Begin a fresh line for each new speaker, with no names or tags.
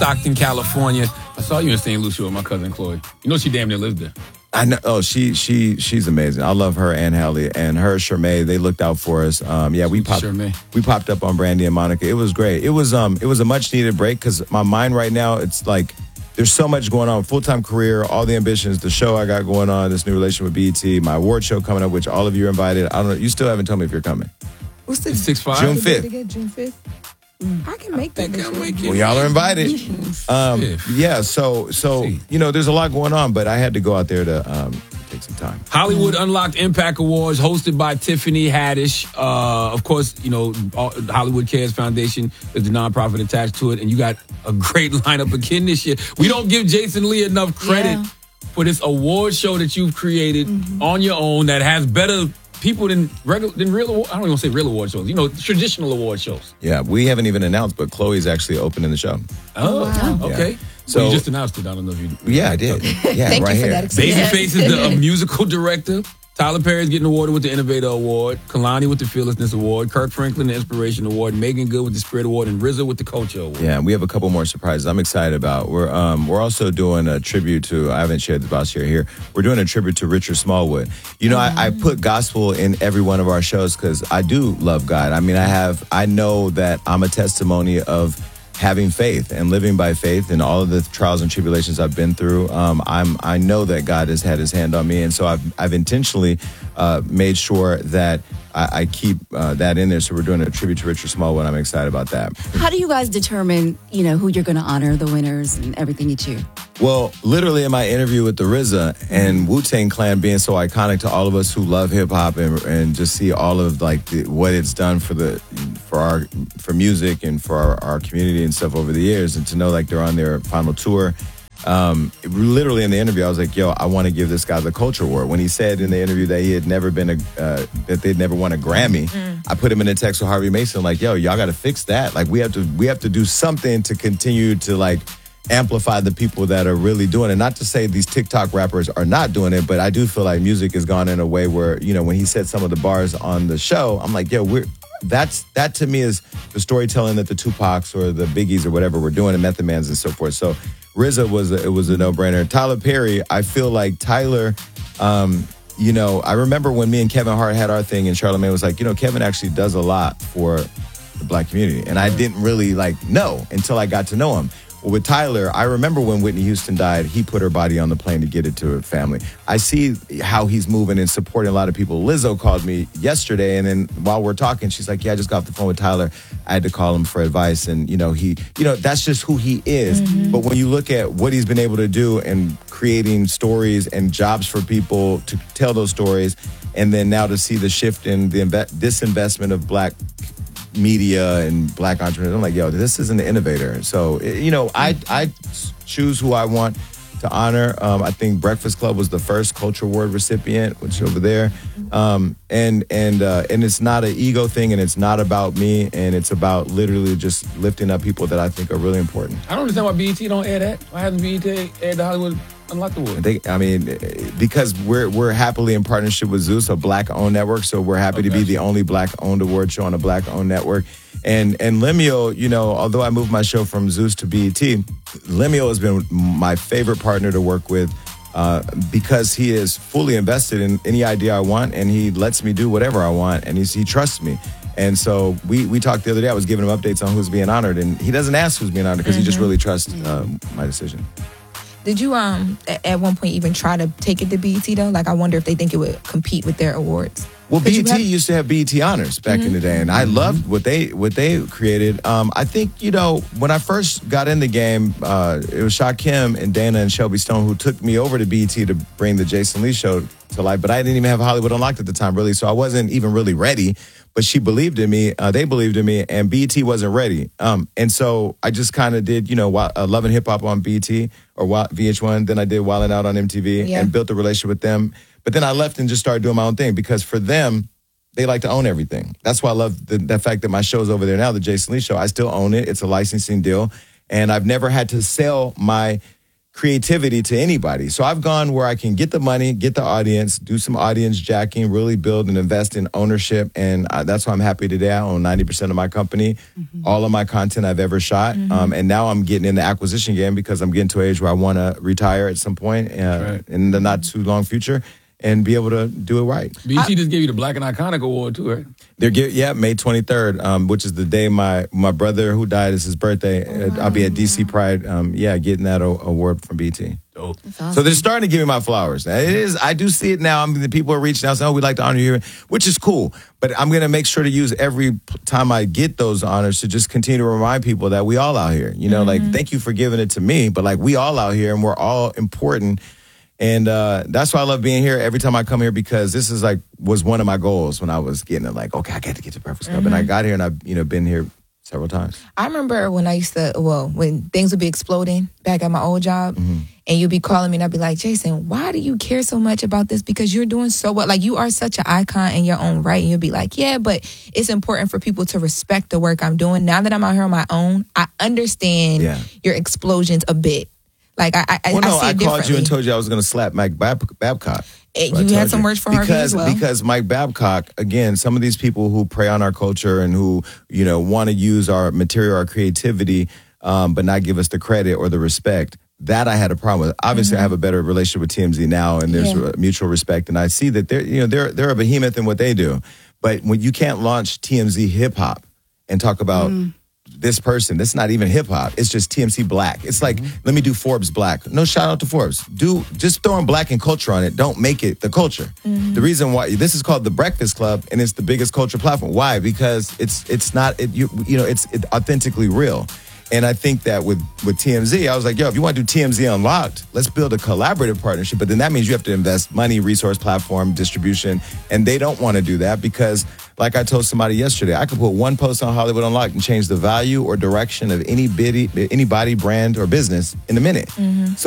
Stockton, California. I saw you in St. Lucie with my cousin Chloe. You know she damn near lives there.
I know. Oh, she's amazing. I love her and Hallie and her Shermay. They looked out for us. We popped up on Brandy and Monica. It was great. It was a much needed break because my mind right now, it's like there's so much going on. Full-time career, all the ambitions, the show I got going on, this new relation with BET, my award show coming up, which all of you are invited. I don't know. You still haven't told me if you're coming.
What's the
6-5?
June 5th.
June 5th. I can make that.
Well, y'all are invited. Yeah, so there's a lot going on, but I had to go out there to take some time.
Hollywood Unlocked Impact Awards, hosted by Tiffany Haddish. Of course, Hollywood Cares Foundation is the nonprofit attached to it, and you got a great lineup again this year. We don't give Jason Lee enough credit for this award show that you've created on your own that has better people than real. I don't even want to say real award shows. Traditional award shows.
Yeah, we haven't even announced, but Chloe's actually opening the show.
Oh, wow. Okay.
Yeah.
So you just announced it. I don't know if you.
Yeah, I did. Yeah,
Thank
right
you for
here.
that.
Babyface is the musical director. Tyler Perry's getting awarded with the Innovator Award. Kalani with the Fearlessness Award. Kirk Franklin, the Inspiration Award. Megan Good with the Spirit Award. And RZA with the Culture Award.
Yeah, we have a couple more surprises I'm excited about. We're also doing a tribute to, I haven't shared the boss here. We're doing a tribute to Richard Smallwood. I put gospel in every one of our shows because I do love God. I mean, I know that I'm a testimony of having faith and living by faith and all of the trials and tribulations I've been through. I know that God has had his hand on me. And so I've intentionally made sure that I keep that in there. So we're doing a tribute to Richard Smallwood. I'm excited about that.
How do you guys determine, who you're going to honor, the winners and everything you choose?
Well, literally in my interview with the RZA and Wu-Tang Clan being so iconic to all of us who love hip hop and just see all of what it's done for music and for our community and stuff over the years, and to know they're on their final tour. Literally in the interview, I was like, "Yo, I want to give this guy the Culture Award." When he said in the interview that he had never been that they'd never won a Grammy, I put him in a text with Harvey Mason, like, "Yo, y'all got to fix that. We have to do something to continue to amplify the people that are really doing it. Not to say these TikTok rappers are not doing it, but I do feel like music has gone in a way where, when he said some of the bars on the show, I'm like, yo, that to me is the storytelling that the Tupacs or the Biggies or whatever were doing, and Method Mans and so forth. So RZA was a no-brainer. Tyler Perry, I feel like Tyler, I remember when me and Kevin Hart had our thing and Charlamagne was like, Kevin actually does a lot for the Black community. And I didn't really know until I got to know him. Well, with Tyler, I remember when Whitney Houston died, he put her body on the plane to get it to her family. I see how he's moving and supporting a lot of people. Lizzo called me yesterday, and then while we're talking, she's like, yeah, I just got off the phone with Tyler. I had to call him for advice, and, that's just who he is. Mm-hmm. But when you look at what he's been able to do and creating stories and jobs for people to tell those stories, and then now to see the shift in the disinvestment of Black media and Black entrepreneurs, I'm like, yo, this is an innovator. So, I choose who I want to honor. I think Breakfast Club was the first Culture Award recipient, which over there. And it's not an ego thing, and it's not about me, and it's about literally just lifting up people that I think are really important.
I don't understand why BET don't air that. Why hasn't BET aired the Hollywood Unlocked Award?
Because we're happily in partnership with Zeus, a Black-owned network, so we're happy to be the only Black-owned award show on a Black-owned network. And Lemuel, although I moved my show from Zeus to BET, Lemuel has been my favorite partner to work with because he is fully invested in any idea I want, and he lets me do whatever I want, and he trusts me. And so we talked the other day. I was giving him updates on who's being honored, and he doesn't ask who's being honored because he just really trusts my decision.
Did you at one point even try to take it to BET though? I wonder if they think it would compete with their awards.
Well, BET used to have BET Honors back in the day, and I loved what they created. I think when I first got in the game, it was Shaquem and Dana and Shelby Stone who took me over to BET to bring the Jason Lee show to life. But I didn't even have Hollywood Unlocked at the time, really, so I wasn't even really ready. But she believed in me. They believed in me, and BET wasn't ready. And so I just kind of did, Love and Hip Hop on BET or VH1. Then I did Wildin' Out on MTV and built a relationship with them. But then I left and just started doing my own thing because for them, they like to own everything. That's why I love the fact that my show's over there now, the Jason Lee Show. I still own it. It's a licensing deal. And I've never had to sell my creativity to anybody. So I've gone where I can get the money, get the audience, do some audience jacking, really build and invest in ownership. And that's why I'm happy today. I own 90% of my company, all of my content I've ever shot. And now I'm getting in the acquisition game because I'm getting to an age where I want to retire at some point in the not too long future and be able to do it right.
BET just gave you the Black and Iconic Award too, right?
May 23rd, which is the day my brother who died is his birthday. I'll be at DC Pride, getting that award from BET.
Dope.
Awesome.
So they're starting to give me my flowers. Now, it is. I do see it now. The people are reaching out saying, "Oh, we'd like to honor you," which is cool. But I'm going to make sure to use every time I get those honors to just continue to remind people that we all out here. You know, like thank you for giving it to me, but like we all out here and we're all important. And that's why I love being here every time I come here because this is was one of my goals when I was getting it. Like, okay, I got to get to Breakfast Club, and I got here and I've been here several times.
I remember when when things would be exploding back at my old job, and you'd be calling me, and I'd be like, Jason, why do you care so much about this? Because you're doing so well. Like, you are such an icon in your own right. And you'll be like, yeah, but it's important for people to respect the work I'm doing. Now that I'm out here on my own, I understand your explosions a bit. Like, I see it differently.
Called you and told you I was going to slap Mike Babcock.
You had some words for Harvey as well.
Because Mike Babcock, again, some of these people who prey on our culture and who, want to use our material, our creativity, but not give us the credit or the respect, that I had a problem with. Obviously, I have a better relationship with TMZ now, and there's mutual respect, and I see that they're a behemoth in what they do. But when you can't launch TMZ hip hop and talk about this person, that's not even hip hop. It's just TMZ Black. It's like, let me do Forbes Black. No, shout out to Forbes. Just throwing black and culture on it. Don't make it the culture. The reason why this is called The Breakfast Club and it's the biggest culture platform. Why? Because it's authentically real. And I think that with TMZ, I was like, yo, if you want to do TMZ Unlocked, let's build a collaborative partnership. But then that means you have to invest money, resource, platform, distribution. And they don't want to do that because, like I told somebody yesterday, I could put one post on Hollywood Unlocked and change the value or direction of any body, brand, or business in a minute. So